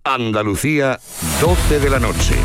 Andalucía, 12 de la noche.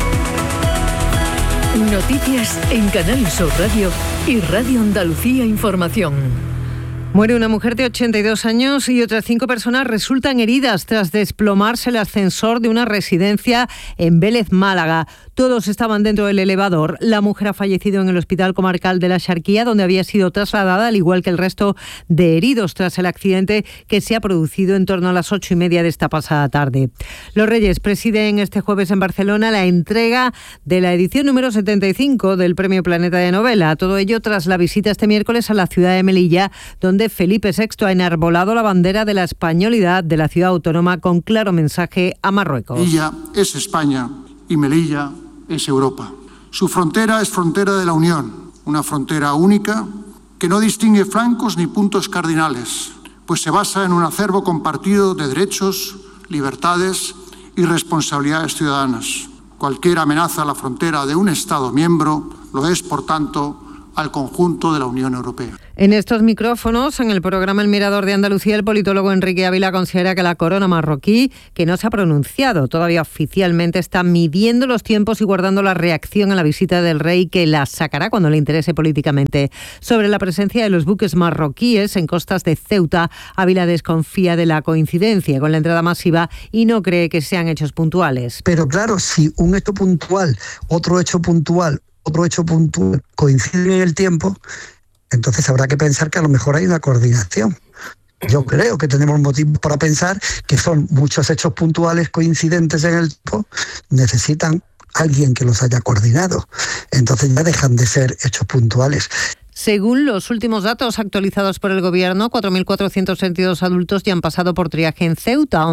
Noticias en Canal Sur Radio y Radio Andalucía Información. Muere una mujer de 82 años y otras 5 personas resultan heridas tras desplomarse el ascensor de una residencia en Vélez, Málaga. Todos estaban dentro del elevador. La mujer ha fallecido en el Hospital Comarcal de la Axarquía, donde había sido trasladada, al igual que el resto de heridos tras el accidente que se ha producido en torno a las 8:30 de esta pasada tarde. Los Reyes presiden este jueves en Barcelona la entrega de la edición número 75 del Premio Planeta de Novela. Todo ello tras la visita este miércoles a la ciudad de Melilla, donde Felipe VI ha enarbolado la bandera de la españolidad de la ciudad autónoma con claro mensaje a Marruecos. Melilla es España y Melilla es Europa. Su frontera es frontera de la Unión, una frontera única que no distingue flancos ni puntos cardinales, pues se basa en un acervo compartido de derechos, libertades y responsabilidades ciudadanas. Cualquier amenaza a la frontera de un Estado miembro lo es, por tanto, al conjunto de la Unión Europea. En estos micrófonos, en el programa El Mirador de Andalucía, el politólogo Enrique Ávila considera que la corona marroquí, que no se ha pronunciado todavía oficialmente, está midiendo los tiempos y guardando la reacción a la visita del rey, que la sacará cuando le interese políticamente. Sobre la presencia de los buques marroquíes en costas de Ceuta, Ávila desconfía de la coincidencia con la entrada masiva y no cree que sean hechos puntuales. Pero claro, si un hecho puntual, otro hecho puntual coinciden en el tiempo, entonces habrá que pensar que a lo mejor hay una coordinación. Yo creo que tenemos motivos para pensar que son muchos hechos puntuales coincidentes en el tiempo, necesitan alguien que los haya coordinado. Entonces ya dejan de ser hechos puntuales. Según los últimos datos actualizados por el Gobierno, 4.422 adultos ya han pasado por triaje en Ceuta,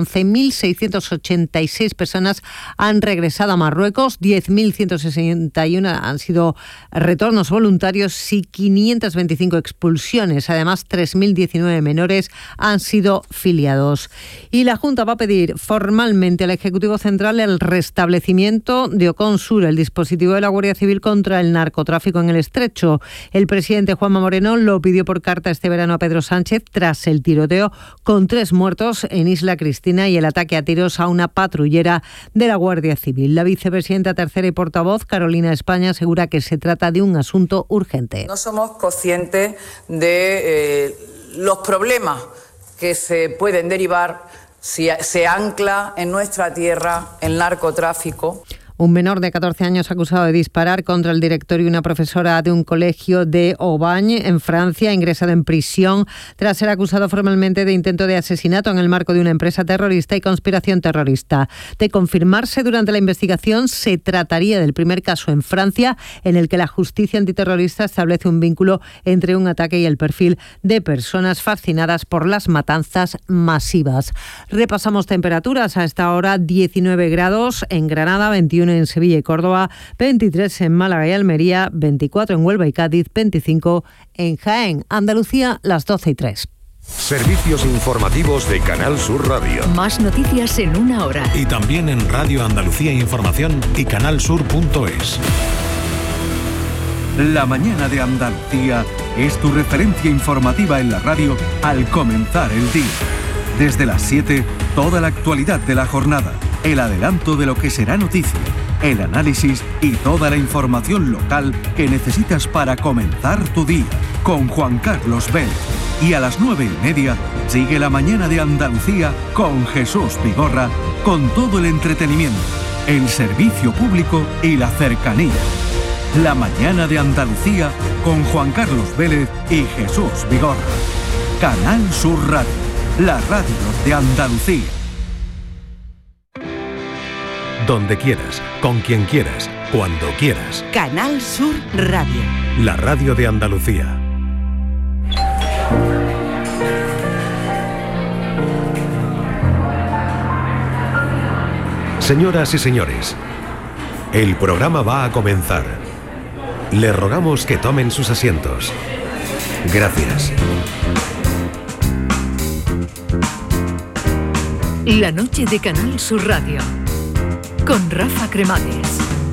11.686 personas han regresado a Marruecos, 10.161 han sido retornos voluntarios y 525 expulsiones. Además, 3.019 menores han sido filiados. Y la Junta va a pedir formalmente al Ejecutivo Central el restablecimiento de Ocon Sur, el dispositivo de la Guardia Civil contra el narcotráfico en el Estrecho. El presidente Juanma Moreno lo pidió por carta este verano a Pedro Sánchez tras el tiroteo con 3 muertos en Isla Cristina y el ataque a tiros a una patrullera de la Guardia Civil. La vicepresidenta tercera y portavoz, Carolina España, asegura que se trata de un asunto urgente. No somos conscientes de los problemas que se pueden derivar si se ancla en nuestra tierra el narcotráfico. Un menor de 14 años acusado de disparar contra el director y una profesora de un colegio de Aubagne, en Francia, ha ingresado en prisión tras ser acusado formalmente de intento de asesinato en el marco de una empresa terrorista y conspiración terrorista. De confirmarse durante la investigación, se trataría del primer caso en Francia en el que la justicia antiterrorista establece un vínculo entre un ataque y el perfil de personas fascinadas por las matanzas masivas. Repasamos temperaturas. A esta hora, 19 grados en Granada, 21 en Sevilla y Córdoba, 23 en Málaga y Almería, 24 en Huelva y Cádiz, 25 en Jaén. Andalucía, las 12:03. Servicios informativos de Canal Sur Radio. Más noticias en una hora. Y también en Radio Andalucía Información y canalsur.es. La mañana de Andalucía es tu referencia informativa en la radio al comenzar el día. Desde las 7, toda la actualidad de la jornada, el adelanto de lo que será noticia, el análisis y toda la información local que necesitas para comenzar tu día, con Juan Carlos Vélez. Y a las 9:30 sigue la mañana de Andalucía con Jesús Vigorra, con todo el entretenimiento, el servicio público y la cercanía. La mañana de Andalucía con Juan Carlos Vélez y Jesús Vigorra. Canal Sur Radio, la radio de Andalucía. Donde quieras, con quien quieras, cuando quieras. Canal Sur Radio. La radio de Andalucía. Señoras y señores, el programa va a comenzar. Les rogamos que tomen sus asientos. Gracias. La noche de Canal Sur Radio con Rafa Cremades.